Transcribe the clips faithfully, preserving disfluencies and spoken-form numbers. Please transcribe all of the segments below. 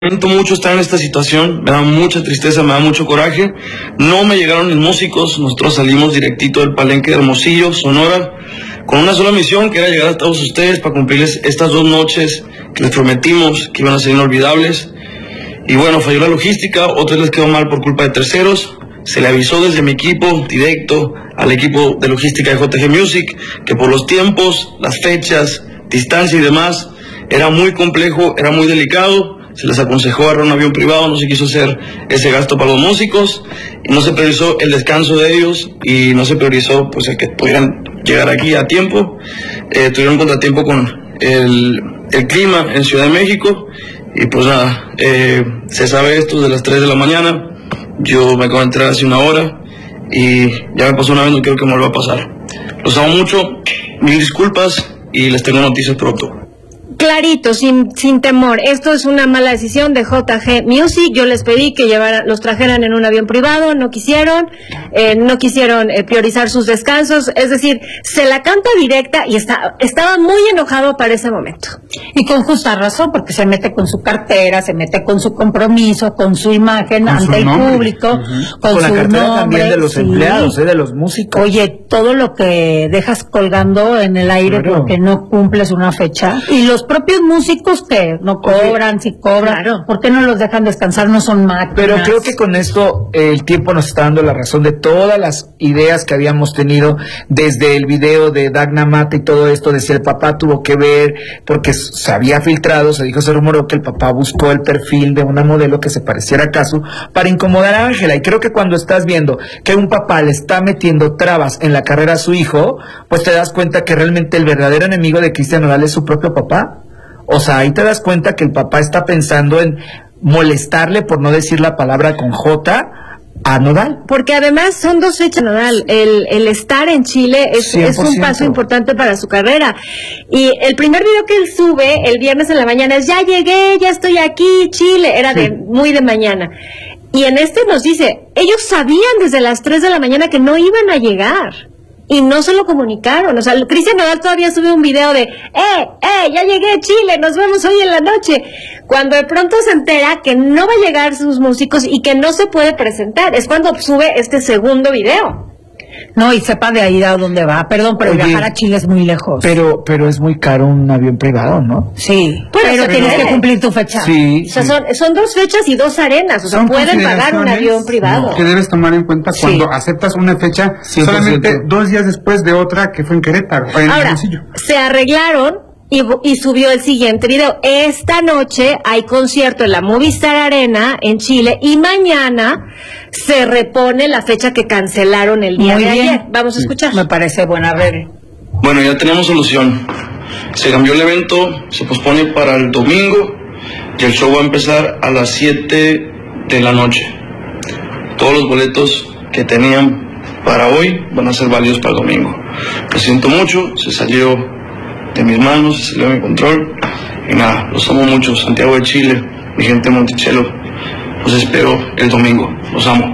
Siento mucho estar en esta situación, me da mucha tristeza, me da mucho coraje. No me llegaron mis músicos, nosotros salimos directito del Palenque de Hermosillo, Sonora, con una sola misión, que era llegar a todos ustedes para cumplirles estas dos noches que les prometimos que iban a ser inolvidables. Y bueno, falló la logística, otras les quedó mal por culpa de terceros. Se le avisó desde mi equipo directo al equipo de logística de J G Music que por los tiempos, las fechas, distancia y demás, era muy complejo, era muy delicado. Se les aconsejó agarrar un avión privado, no se quiso hacer ese gasto para los músicos, y no se priorizó el descanso de ellos, y no se priorizó pues el que pudieran llegar aquí a tiempo. Eh, tuvieron contratiempo con el, el clima en Ciudad de México, y pues nada, eh, se sabe esto de las tres de la mañana. Yo me acabo de enterar hace una hora, y ya me pasó una vez, no quiero que me vuelva a pasar. Los amo mucho, mil disculpas, y les tengo noticias pronto. Clarito, sin, sin temor, esto es una mala decisión de J G Music. Yo les pedí que llevaran, los trajeran en un avión privado, no quisieron, eh, no quisieron eh, priorizar sus descansos, es decir, se la canta directa y está, estaba muy enojado para ese momento. Y con justa razón, porque se mete con su cartera, se mete con su compromiso, con su imagen con ante su el nombre. público, uh-huh. con, con su la cartera nombre, también de los sí. empleados, eh, de los músicos. Oye, todo lo que dejas colgando en el aire claro. porque no cumples una fecha, y los propios músicos que no cobran, si cobran, claro. ¿por qué no los dejan descansar? No son máquinas. Pero creo que con esto eh, el tiempo nos está dando la razón de todas las ideas que habíamos tenido desde el video de Dagna Mata y todo esto, de si el papá tuvo que ver, porque se había filtrado, se dijo, se rumoró que el papá buscó el perfil de una modelo que se pareciera a Casu para incomodar a Ángela, y creo que cuando estás viendo que un papá le está metiendo trabas en la carrera a su hijo, pues te das cuenta que realmente el verdadero enemigo de Cristian Nodal es su propio papá. O sea, ahí te das cuenta que el papá está pensando en molestarle, por no decir la palabra con J, a Nodal. Porque además son dos fechas, Nodal. El, el estar en Chile es, es un paso importante para su carrera. Y el primer video que él sube el viernes en la mañana es: ya llegué, ya estoy aquí, Chile. Era sí. de muy de mañana. Y en este nos dice, ellos sabían desde las tres de la mañana que no iban a llegar. Y no se lo comunicaron. O sea, Cristian Nodal todavía sube un video de, eh, eh, ya llegué a Chile, nos vemos hoy en la noche. Cuando de pronto se entera que no va a llegar sus músicos y que no se puede presentar, es cuando sube este segundo video. No, y sepa de ahí a dónde va. Perdón, pero Oye, viajar a Chile es muy lejos. Pero pero es muy caro un avión privado, ¿no? Sí, pero, pero tienes que cumplir tu fecha. Sí, o sea, sí. son, son dos fechas y dos arenas. O sea, pueden pagar un avión privado. No, que debes tomar en cuenta cuando sí. aceptas una fecha cien por ciento. Solamente dos días después de otra que fue en Querétaro. En Ahora, se arreglaron Y, y subió el siguiente video. Esta noche hay concierto en la Movistar Arena en Chile, y mañana se repone la fecha que cancelaron el día Muy de bien. ayer. Vamos a escuchar. Me parece buena regla. Bueno, ya tenemos solución. Se cambió el evento, se pospone para el domingo, y el show va a empezar a las siete de la noche. Todos los boletos que tenían para hoy van a ser válidos para el domingo. Lo siento mucho, se salió de mis manos, se salió de mi control, y nada, los amo mucho. Santiago de Chile, mi gente de Monticello, los espero el domingo, los amo.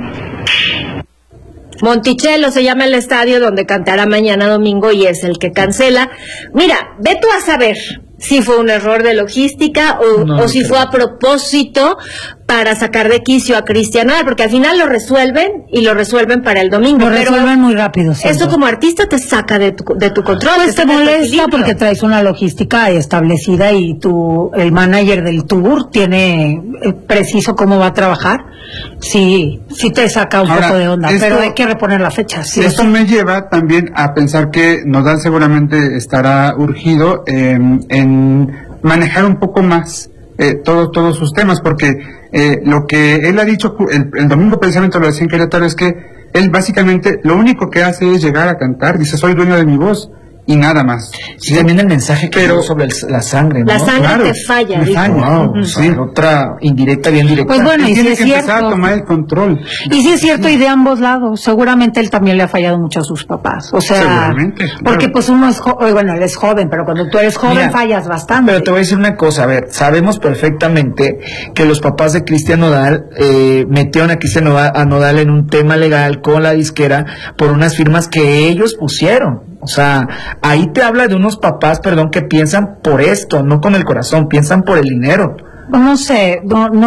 Monticello se llama el estadio donde cantará mañana domingo, y es el que cancela. Mira, ve tú a saber si fue un error de logística o, no, o si creo. fue a propósito para sacar de quicio a Cristian Nodal, porque al final lo resuelven y lo resuelven para el domingo. Lo pero resuelven muy rápido. ¿Siento? Eso como artista te saca de tu, de tu control. Pues te, te molesta porque traes una logística establecida, y tu, el manager del tour tiene preciso cómo va a trabajar. Sí, sí te saca un Ahora, poco de onda, esto, pero hay que reponer la fecha. Sí, esto me lleva también a pensar que Nodal seguramente estará urgido eh, en manejar un poco más eh, todos todos sus temas, porque eh, lo que él ha dicho el, el domingo, precisamente lo decía en Querétaro, es que él básicamente lo único que hace es llegar a cantar, dice: soy dueño de mi voz, y nada más. Sí, también el mensaje que dio sobre el, la sangre, ¿no? La sangre claro, te falla, me falla. Wow, uh-huh. sí. Otra indirecta, bien directa. Pues bueno, y, y tiene si que es empezar cierto, a tomar el control. Y sí es cierto, y de ambos lados. Seguramente él también le ha fallado mucho a sus papás. O sea, seguramente, claro. Porque pues uno es joven, bueno, él es joven, pero cuando tú eres joven Mira, fallas bastante. Pero te voy a decir una cosa, a ver, sabemos perfectamente que los papás de Cristian Nodal eh, metieron a Cristian Nodal, a Nodal en un tema legal con la disquera por unas firmas que ellos pusieron. O sea, ahí te habla de unos papás, perdón, que piensan por esto, no con el corazón, piensan por el dinero. no sé, no, no